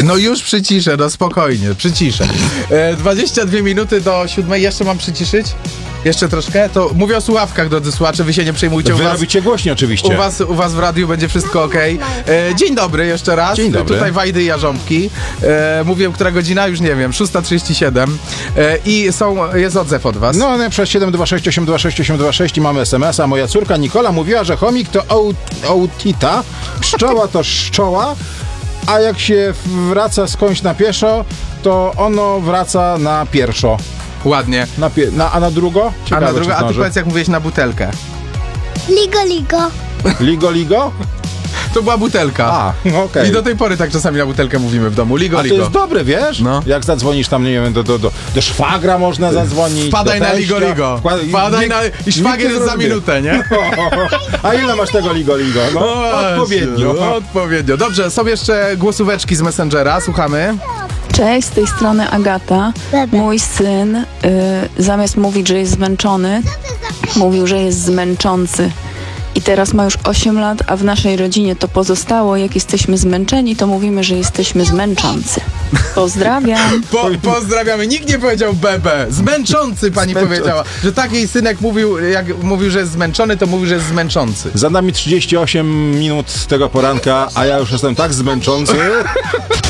No już przyciszę, no spokojnie, przyciszę. 22 minuty do 7. Jeszcze mam przyciszyć? Jeszcze troszkę? To mówię o słuchawkach, drodzy słuchacze, wy się nie przejmujcie. Wy robicie głośniej oczywiście. U was w radiu będzie wszystko okej. Dzień dobry jeszcze raz. Dzień dobry. Tutaj Wajdy i Jarząbki. Mówię, która godzina? Już nie wiem. 6:37. I jest odzew od was. No, przez 726 826 826 i mamy SMS-a. Moja córka Nikola mówiła, że chomik to autita, pszczoła to szczoła, a jak się wraca skądś na pieszo, to ono wraca na pierwszo. Ładnie. A na drugo? Ciekawe, a na drugo, a ty zdąży. powiedz, jak mówiłeś na butelkę. Ligo, ligo. Ligo, ligo? To była butelka. A, okej. I do tej pory tak czasami na butelkę mówimy w domu. Ligo, A to ligo. jest dobre, wiesz? No. Jak zadzwonisz tam, nie wiem, do szwagra można zadzwonić. Wpadaj do na teścia. ligo, ligo. Wpadaj na... I szwagier jest za minutę, nie? A ile masz tego ligo, ligo? No, odpowiednio. No, odpowiednio. Dobrze, są jeszcze głosóweczki z Messengera. Słuchamy. Cześć, z tej strony Agata. Mój syn zamiast mówić, że jest zmęczony, mówił, że jest zmęczący. I teraz ma już 8 lat, a w naszej rodzinie to pozostało. Jak jesteśmy zmęczeni, to mówimy, że jesteśmy zmęczący. Pozdrawiam. Pozdrawiamy. Nikt nie powiedział bebe. Zmęczący pani powiedziała. Że tak jej synek mówił, jak mówił, że jest zmęczony, to mówił, że jest zmęczący. Za nami 38 minut tego poranka, a ja już jestem tak zmęczący.